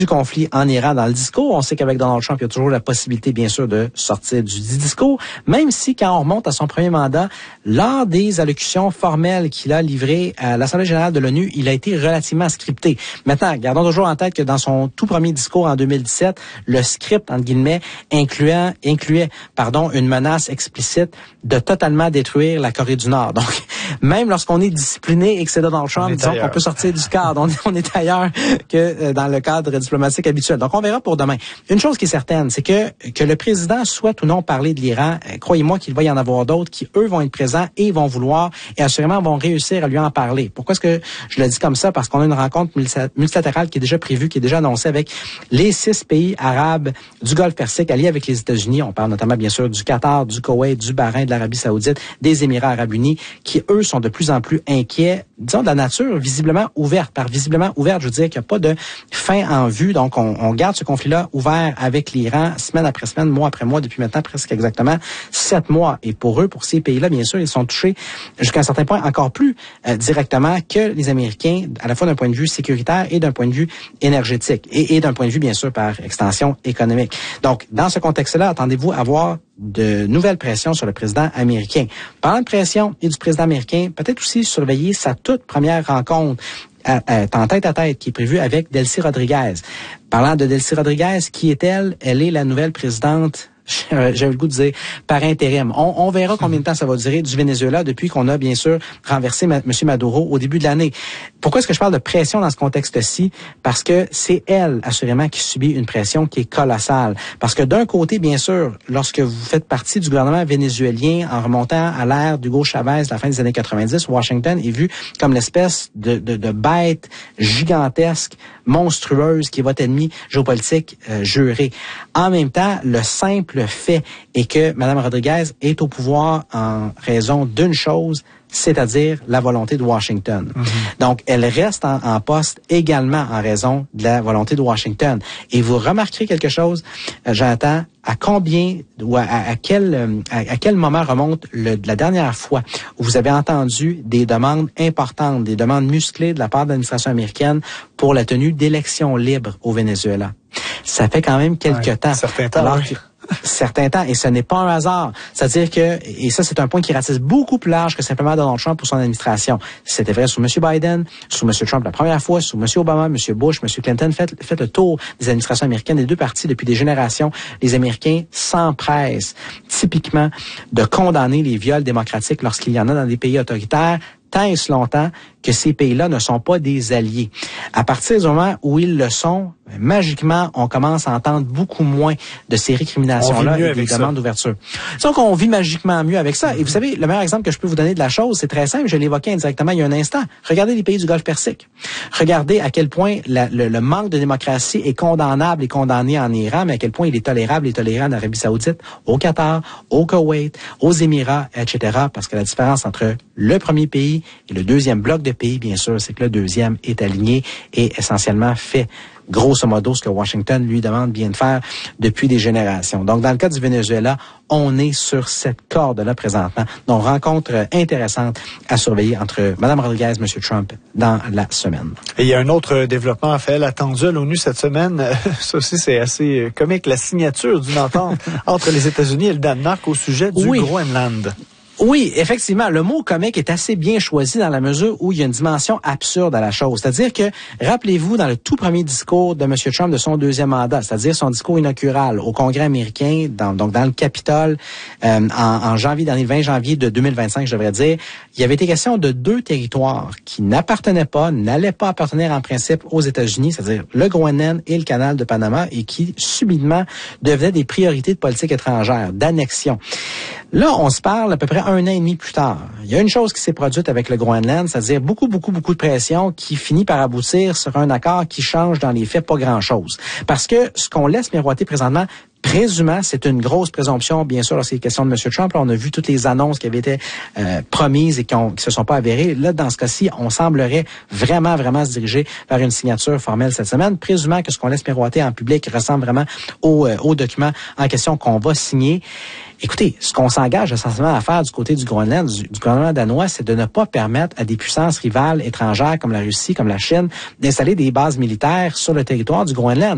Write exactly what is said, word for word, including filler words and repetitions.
du conflit en Iran dans le discours. On sait qu'avec Donald Trump, il y a toujours la possibilité, bien sûr, de sortir du discours, même si, quand on remonte à son premier mandat, lors des allocutions formelles qu'il a livrées à l'Assemblée générale de l'ONU, il a été relativement scripté. Maintenant, gardons toujours en tête que dans son tout premier discours en deux mille dix-sept, le script, entre guillemets, incluant, incluait pardon, une menace explicite de totalement détruire la Corée du Nord. Donc, même lorsqu'on est discipliné et que c'est Donald Trump, disons qu'on peut sortir du cadre. On est, on est ailleurs que dans le cadre diplomatique habituel. Donc, on verra pour demain. Une chose qui est certaine, c'est que que le président souhaite ou non parler de l'Iran, euh, croyez-moi qu'il va y en avoir d'autres qui, eux, vont être présents et vont vouloir et assurément vont réussir à lui en parler. Pourquoi est-ce que je le dis comme ça? Parce qu'on a une rencontre multilatérale qui est déjà prévue, qui est déjà annoncée avec les six pays arabes du Golfe Persique alliés avec les États-Unis. On parle notamment, bien sûr, du Qatar, du Koweït, du Bahreïn, de l'Arabie Saoudite, des Émirats arabes unis, qui, eux, sont de plus en plus inquiets, disons, de la nature visiblement ouverte. Par visiblement ouverte, je veux dire qu'il n'y a pas de fin en vue. Donc, on, on garde ce conflit-là ouvert avec l'Iran, semaine après semaine, mois après mois, depuis maintenant presque exactement sept mois. Et pour eux, pour ces pays-là, bien sûr, ils sont touchés jusqu'à un certain point encore plus euh, directement que les Américains, à la fois d'un point de vue sécuritaire et d'un point de vue énergétique. Et, et d'un point de vue, bien sûr, par extension économique. Donc, dans ce contexte-là, attendez-vous à voir de nouvelles pressions sur le président américain. Parlant de pression et du président américain, peut-être aussi surveiller sa toute première rencontre à, à, en tête à tête qui est prévue avec Delcy Rodriguez. Parlant de Delcy Rodriguez, qui est-elle? Elle est la nouvelle présidente, j'avais le goût de dire, par intérim. On, on verra combien de temps ça va durer du Venezuela depuis qu'on a, bien sûr, renversé M. Maduro au début de l'année. Pourquoi est-ce que je parle de pression dans ce contexte-ci? Parce que c'est elle, assurément, qui subit une pression qui est colossale. Parce que d'un côté, bien sûr, lorsque vous faites partie du gouvernement vénézuélien en remontant à l'ère d'Hugo Chavez, la fin des années quatre-vingt-dix, Washington est vu comme l'espèce de, de, de bête gigantesque, monstrueuse, qui est votre ennemi géopolitique euh, juré. En même temps, le simple fait est que Mme Rodriguez est au pouvoir en raison d'une chose, c'est-à-dire la volonté de Washington. Mm-hmm. Donc, elle reste en, en poste également en raison de la volonté de Washington. Et vous remarquerez quelque chose, euh, Jonathan, à combien ou à, à quel à, à quel moment remonte le, la dernière fois où vous avez entendu des demandes importantes, des demandes musclées de la part de l'administration américaine pour la tenue d'élections libres au Venezuela? Ça fait quand même quelques ouais, temps. Certains temps. Alors, oui. certains temps, et ce n'est pas un hasard. C'est-à-dire que, et ça c'est un point qui ratisse beaucoup plus large que simplement Donald Trump pour son administration. C'était vrai sous M. Biden, sous M. Trump la première fois, sous M. Obama, M. Bush, M. Clinton. Faites, faites le tour des administrations américaines des deux partis depuis des générations. Les Américains s'empressent typiquement de condamner les viols démocratiques lorsqu'il y en a dans des pays autoritaires, tant et si longtemps que ces pays-là ne sont pas des alliés. À partir du moment où ils le sont, magiquement, on commence à entendre beaucoup moins de ces récriminations-là et des demandes d'ouverture. Donc, on vit magiquement mieux avec ça. Mm-hmm. Et vous savez, le meilleur exemple que je peux vous donner de la chose, c'est très simple, je l'évoquais indirectement il y a un instant. Regardez les pays du Golfe Persique. Regardez à quel point la, le, le manque de démocratie est condamnable et condamné en Iran, mais à quel point il est tolérable et toléré en Arabie Saoudite, au Qatar, au Koweït, aux Émirats, et cetera. Parce que la différence entre le premier pays et le deuxième bloc de pays, bien sûr, c'est que le deuxième est aligné et essentiellement fait grosso modo ce que Washington lui demande bien de faire depuis des générations. Donc, dans le cas du Venezuela, on est sur cette corde-là présentement. Donc, rencontre intéressante à surveiller entre Mme Rodriguez et M. Trump dans la semaine. Et il y a un autre développement, Raphaël, attendu à l'ONU cette semaine. Ça aussi, c'est assez comique. La signature d'une entente entre les États-Unis et le Danemark au sujet du oui. Groenland. Oui, effectivement, le mot comique est assez bien choisi dans la mesure où il y a une dimension absurde à la chose. C'est-à-dire que, rappelez-vous, dans le tout premier discours de M. Trump de son deuxième mandat, c'est-à-dire son discours inaugural au Congrès américain, dans, donc dans le Capitole, euh, en, en janvier dernier, le vingt janvier de deux mille vingt-cinq, je devrais dire, il y avait été question de deux territoires qui n'appartenaient pas, n'allaient pas appartenir en principe aux États-Unis, c'est-à-dire le Groenland et le canal de Panama, et qui, subitement, devenaient des priorités de politique étrangère, d'annexion. Là, on se parle à peu près un an et demi plus tard. Il y a une chose qui s'est produite avec le Groenland, c'est-à-dire beaucoup, beaucoup, beaucoup de pression qui finit par aboutir sur un accord qui change dans les faits pas grand-chose. Parce que ce qu'on laisse miroiter présentement, présumément, c'est une grosse présomption, bien sûr, lorsqu'il est question de M. Trump. Là, on a vu toutes les annonces qui avaient été euh, promises et qui ne se sont pas avérées. Là, dans ce cas-ci, on semblerait vraiment, vraiment se diriger vers une signature formelle cette semaine, présumant que ce qu'on laisse miroiter en public ressemble vraiment au, euh, au document en question qu'on va signer. Écoutez, ce qu'on s'engage essentiellement à faire du côté du Groenland, du, du gouvernement danois, c'est de ne pas permettre à des puissances rivales étrangères comme la Russie, comme la Chine, d'installer des bases militaires sur le territoire du Groenland.